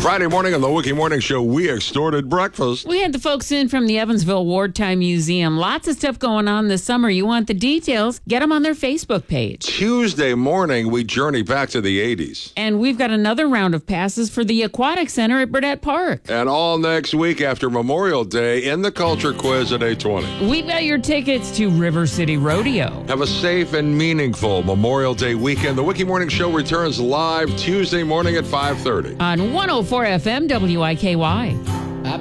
Friday morning on the Wiki Morning Show, we extorted breakfast. We had the folks in from the Evansville Wartime Museum. Lots of stuff going on this summer. You want the details? Get them on their Facebook page. Tuesday morning, we journey back to the 80s. And we've got another round of passes for the Aquatic Center at Burdett Park. And all next week after Memorial Day in the Culture Quiz at 8:20. We've got your tickets to River City Rodeo. Have a safe and meaningful Memorial Day weekend. The Wiki Morning Show returns live Tuesday morning at 5:30. On 104 FM WIKY.